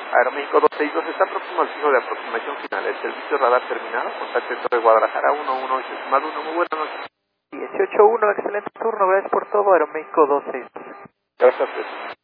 Aeroméxico 262 está próximo al fijo de aproximación final. El servicio radar terminado. Contacto en Torre Guadalajara 118-1. Muy buenas noches. 18-1, excelente turno, gracias por todo, Aeroméxico 262. Gracias a usted.